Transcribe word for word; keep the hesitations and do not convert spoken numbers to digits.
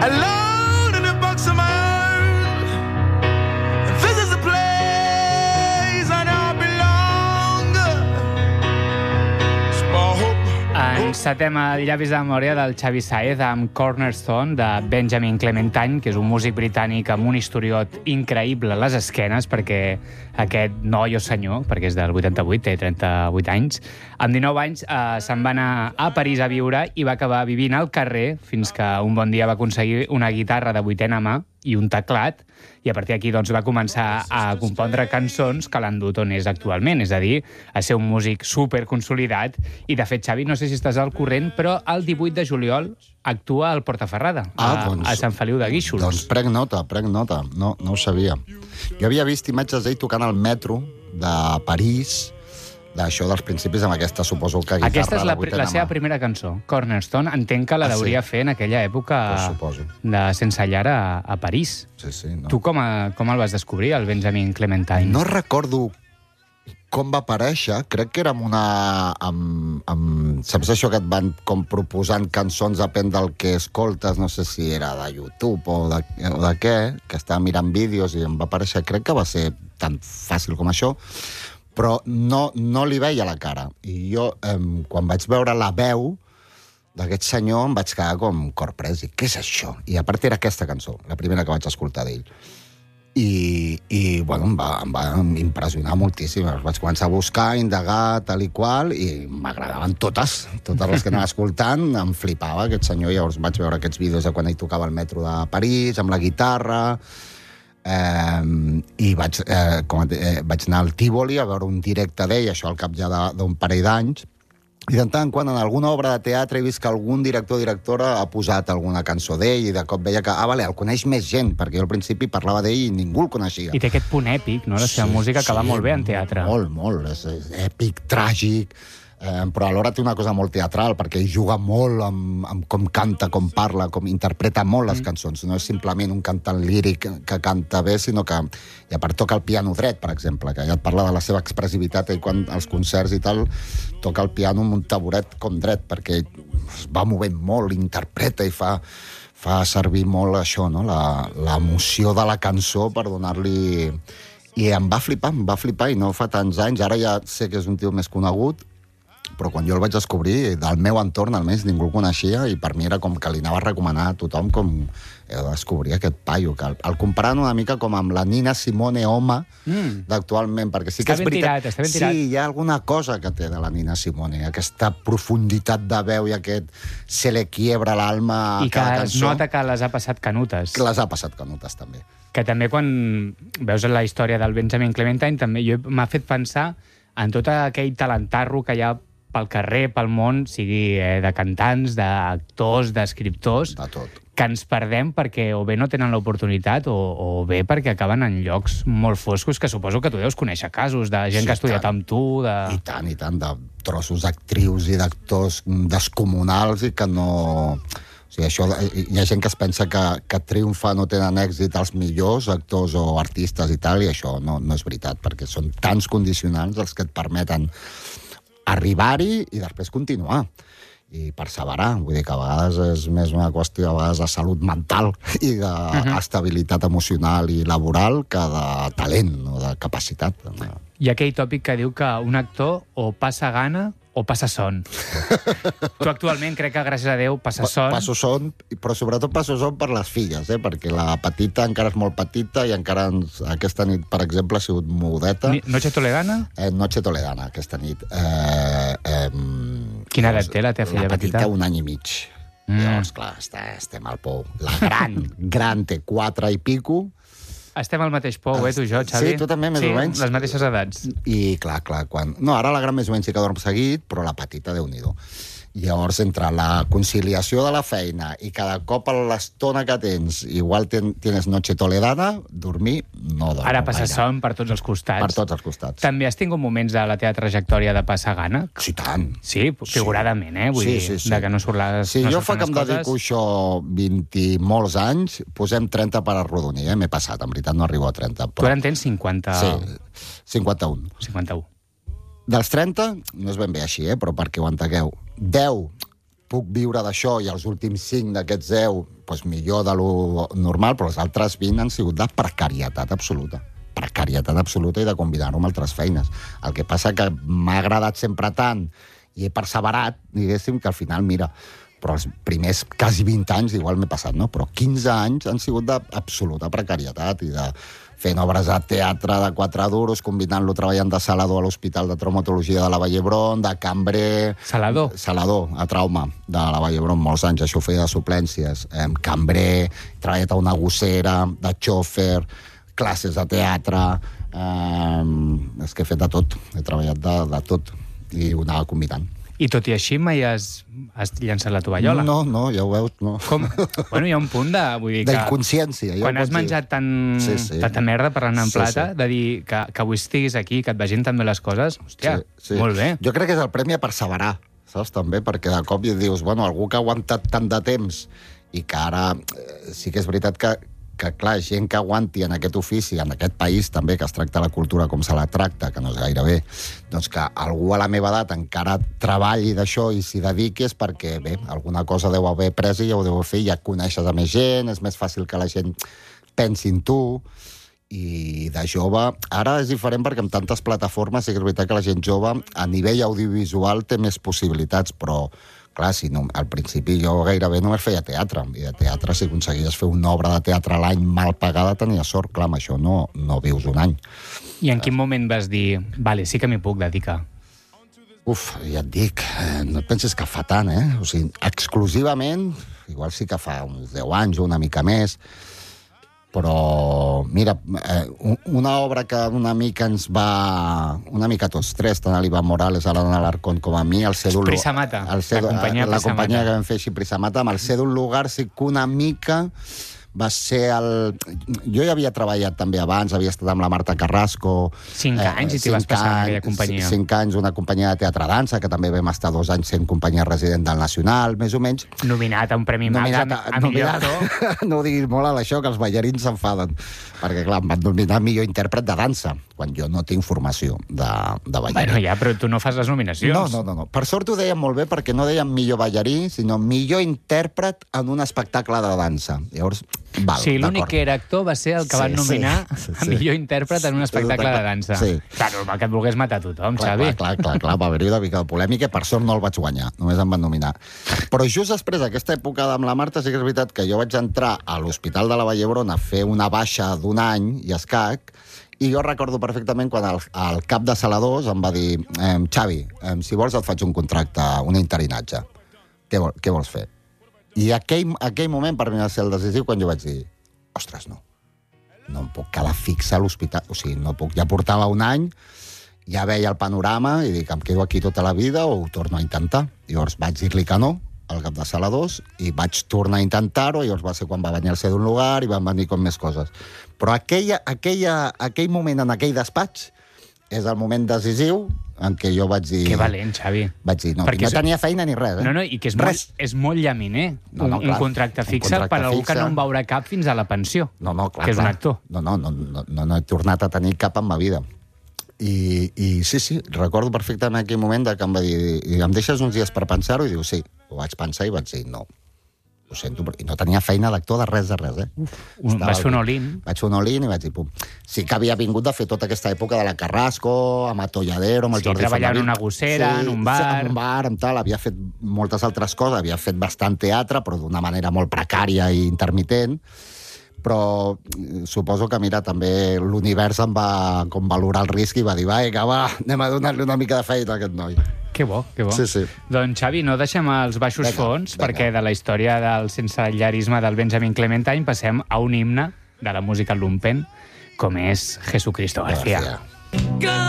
alone in a box of my own. This is a place I now belong. Encetem el llavis de memòria del Xavi Sáez amb Cornerstone, de Benjamin Clementine, que és un músic britànic amb un historiot increïble a les esquenes, perquè aquest noi o senyor, perquè és del vuitanta-vuit, té trenta-vuit anys, amb dinou anys eh, se'n va anar a París a viure i va acabar vivint al carrer fins que un bon dia va aconseguir una guitarra de vuitena mà i un teclat, i a partir d'aquí doncs, va començar a compondre cançons que l'han dut on és actualment, és a dir, a ser un músic superconsolidat. I, de fet, Xavi, no sé si estàs al corrent, però el divuit de juliol actua al Portaferrada, ah, a, doncs, a Sant Feliu de Guíxols. Doncs prenc nota, prenc nota. No, no ho sabia. Jo havia vist imatges d'ell tocant al metro de París, d'això dels principis, amb aquesta, suposo que guitarra... Aquesta és la, la, la seva primera cançó, Cornerstone. Entenc que la ah, deuria sí? fer en aquella època pues de sense llar a, a París. Sí, sí, no. Tu com, a, com el vas descobrir, el Benjamin Clementine? No recordo com va aparèixer, crec que era amb una... Amb, amb, saps això que et van com proposant cançons depèn del que escoltes, no sé si era de YouTube o de, o de què, que estava mirant vídeos i em va aparèixer, crec que va ser tan fàcil com això, però no, no li veia la cara. I jo, eh, quan vaig veure la veu d'aquest senyor, em vaig quedar com corprès. I què és això? I a part era aquesta cançó, la primera que vaig escoltar d'ell. I, i bueno, em va, em va impressionar moltíssim. Els vaig començar a buscar, a indagar, tal i qual, i m'agradaven totes. Totes les que anava escoltant, em flipava aquest senyor. Llavors vaig veure aquests vídeos de quan ell tocava al metro de París, amb la guitarra... Eh, i vaig, eh, com, eh, vaig anar al Tívoli a veure un directe d'ell, això al cap ja d'un parell d'anys, i de tant en quant en alguna obra de teatre he vist que algun director o directora ha posat alguna cançó d'ell i de cop veia que, ah, vale, el coneix més gent, perquè jo al principi parlava d'ell i ningú el coneixia. I té aquest punt èpic, no?, la seva sí, música, que sí, va molt bé en teatre. Molt, molt, és, és èpic, tràgic, eh, però alhora té una cosa molt teatral, perquè ell juga molt amb, amb com canta, com parla, com interpreta molt les mm. cançons. No és simplement un cantant líric que canta bé, sinó que, i a part toca el piano dret, per exemple, que ja et parla de la seva expressivitat, ell quan als concerts i tal, toca el piano amb un taburet com dret, perquè es va movent molt, interpreta i fa, fa servir molt això, no? La, l'emoció de la cançó per donar-li... I em va flipar, em va flipar, i no fa tants anys, ara ja sé que és un tio més conegut, però quan jo el vaig descobrir, del meu entorn almenys ningú el coneixia, i per mi era com que li anava a recomanar a tothom com he de descobrir aquest paio, que el, el comparant una mica com amb la Nina Simone home mm. d'actualment, perquè sí que està és ben veritat... Tirat, està ben tirat. Sí, hi ha alguna cosa que té de la Nina Simone, aquesta profunditat de veu i aquest se le quiebra l'alma a I cada que cançó. es nota que les ha passat canutes. Que les ha passat canutes, també. Que també quan veus la història del Benjamin Clementine, també jo m'ha fet pensar en tot aquell talentarro que hi ha pel carrer, pel món, sigui eh, de cantants, d'actors, d'escriptors, de tot, que ens perdem perquè o bé no tenen l'oportunitat o, o bé perquè acaben en llocs molt foscos, que suposo que tu deus conèixer casos de gent sí, que ha estudiat tant. amb tu. De... I tant, i tant, de trossos d'actrius i d'actors descomunals i que no... O sigui, això, hi ha gent que es pensa que, que triomfa no tenen èxit els millors actors o artistes i tal, i això no, no és veritat, perquè són tants condicionants els que et permeten arribar-hi i després continuar i perseverar. Vull dir que a vegades és més una qüestió a vegades de salut mental i d'estabilitat uh-huh. emocional i laboral que de talent o de capacitat. Hi ha aquell tòpic que diu que un actor o passa gana o passa son. Tu actualment crec que, gràcies a Déu, passes son. Passo son, però sobretot passo son per les filles, eh? Perquè la petita encara és molt petita i encara ens, aquesta nit, per exemple, ha sigut mudeta. Noche toledana? Eh, Noche toledana, aquesta nit. Eh, eh, Quina edat té la teva filla petita? petita? La petita un any i mig. Mm. Llavors, clar, està, estem al pou. La gran, gran té quatre i pico. Estem al mateix pou, eh, tu i jo, Xavi? Sí, tu també, més sí, o menys. les mateixes edats. I, clar, clar, quan... No, ara la gran més o menys sí que dorm seguit, però la petita, Déu-n'hi-do. Llavors, entre la conciliació de la feina i cada cop a l'estona que tens, igual ten, tienes noche toledana, dormir no dormo Ara passar gaire. son per tots els costats. Per tots els costats. També has tingut moments de la teva trajectòria de passar gana? Sí, tant. Sí, figuradament, eh? Vull sí, dir, sí, sí. de que no surt les Sí, no jo fa que em coses. dedico això vint i molts anys, posem trenta per arrodonir, eh? M'he passat, en veritat no arribo a trenta. Però... Tu ara en tens cinquanta... Sí, cinquanta-un. cinquanta-u. Dels trenta, no és ben bé així, eh? Però perquè ho entengueu. deu puc viure d'això i els últims cinc d'aquests deu pues, millor de lo normal, però els altres vint han sigut de precarietat absoluta. Precarietat absoluta i de combinar-ho amb altres feines. El que passa que m'ha agradat sempre tant i he perseverat, diguéssim, que al final, mira, però els primers quasi vint anys igual m'he passat, no? Però quinze anys han sigut d'absoluta precarietat i de fent obres de teatre de quatre duros, combinant-lo treballant de salador a l'Hospital de Traumatologia de la Vall d'Hebron, de cambrer... Salador? Salador, a trauma, de la Vall d'Hebron, molts anys, això ho feia de suplències. Eh, cambrer, he treballat a una gossera, de xòfer, classes de teatre... Eh, és que he fet de tot, he treballat de, de tot, i ho anava combinant. I tot i així mai has, has llançat la tovallola? No, no, ja ho veus, no. Com? Bueno, hi ha un punt de... Vull dir que d'inconsciència. Ja quan has menjat tant, sí, sí. tanta merda parlant en Sí, plata, sí. de dir que, que avui estiguis aquí, que et vagin tan bé les coses, hòstia, Sí, sí. molt bé. Jo crec que és el premi a perseverar, saps, també, perquè de cop dius, bueno, algú que ha aguantat tant de temps i que ara eh, sí que és veritat que, que, clar, gent que aguanti en aquest ofici, en aquest país també, que es tracta la cultura com se la tracta, que no és gaire bé, doncs que algú a la meva edat encara treballi d'això i s'hi dediqui és perquè, bé, alguna cosa deu haver pres i ja ho deu fer, ja coneixes a més gent, és més fàcil que la gent pensi en tu, i de jove... Ara és diferent perquè amb tantes plataformes sí que és veritat que la gent jove a nivell audiovisual té més possibilitats, però clar, si no, al principi jo gairebé només feia teatre, i de teatre si aconseguies fer una obra de teatre a l'any mal pagada tenia sort, clar, amb això no, no vius un any. I en quin moment vas dir, vale, sí que m'hi puc dedicar? Uf, ja et dic, eh, no et penses que fa tant, eh? O sigui, exclusivament, igual sí que fa uns deu anys o una mica més, però, mira, eh, una obra que una mica ens va... Una mica tots tres, tant a l'Ivan Morales, a l'Anna Alarcón com a mi, el ser d'un... Prisa Mata, el ser, la companyia la Prisa companyia Mata. que vam fer així, Prisa Mata, amb el ser d'un lugar sí que una mica va ser el... Jo ja havia treballat també abans, havia estat amb la Marta Carrasco... Cinc anys i t'hi vas cinc passar en anys, aquella companyia. Cinc anys, una companyia de teatre-dansa, que també vam estar dos anys sent companyia resident del Nacional, més o menys. Nominat a un Premi Max Nominat a, a millor actor. No ho diguis molt a això, que els ballarins s'enfaden. Perquè, clar, em van nominar millor intèrpret de dansa, quan jo no tinc formació de, de ballarí. Bueno, ja, però tu no fas les nominacions. No, no, no, no. Per sort ho deien molt bé, perquè no deien millor ballarí, sinó millor intèrpret en un espectacle de dansa. Llavors, val, Sí, l'únic d'acord. que era actor va ser el que Sí, van nominar sí, sí, a sí. millor intèrpret en un espectacle de dansa. Sí. Clar, normal que et volgués matar tothom, Clar, Xavi. clar, clar, clar, clar, va haver-hi una mica de polèmica i per sort no el vaig guanyar, només em van nominar. Però just després d'aquesta època amb la Marta sí que és veritat que jo vaig entrar a l'Hospital de la Vall d'Hebron a fer una baixa d'un any i escac, i jo recordo perfectament quan el, el cap de saladors em va dir eh, Xavi, eh, si vols et faig un contracte, un interinatge. Què, vol, què vols fer? I aquell, aquell moment per mi va ser el decisiu quan jo vaig dir ostres, no, no em puc quedar fixa a l'hospital, o sigui, no puc, ja portava un any, ja veia el panorama i dic, em quedo aquí tota la vida o ho torno a intentar. Llavors vaig dir-li que no, al cap de saladors, i vaig tornar a intentar-ho, i llavors va ser quan va venir el ser d'un lugar i van venir com més coses. Però aquella, aquella, aquell moment en aquell despatx és el moment decisiu en què jo vaig dir... Que valent, Xavi. Vaig dir, no, Perquè no és- tenia feina ni res, eh? No, no, i que és Res. molt, és molt llaminer, No, no, un, un clar. contracte Un fixe contracte per algú fixe. que no en veurà cap fins a la pensió, No, no, clar, que és un clar. actor. No, no, no, no, no, no he tornat a tenir cap en ma vida. I, i sí, sí, recordo perfectament aquell moment de que em va dir, em deixes uns dies per pensar-ho? I diu, sí. Ho vaig pensar i vaig dir, no. Ho sento, però... I no tenia feina d'actor de res de res, eh? Un, Estava vas fer un al- all-in. Vaig fer un all-in i vaig dir, pum. Sí que havia vingut de fer tota aquesta època de la Carrasco, amb Atolladero, amb el Sí, Jordi treballar en Fornavit. una gossera, en un bar. Sí, en un bar, amb tal. Havia fet moltes altres coses, havia fet bastant teatre, però d'una manera molt precària i intermitent. Però eh, suposo que, mira, també l'univers em va com valorar el risc i va dir, va, vinga, va, anem a donar-li una mica de feina a aquest noi. Que bo, que bo. Sí, sí. Doncs, Xavi, no deixem els baixos Vinga, fons, vinga. perquè de la història del sensellarisme del Benjamin Clementine passem a un himne de la música lumpen, com és Jesucristo García. Gràcies.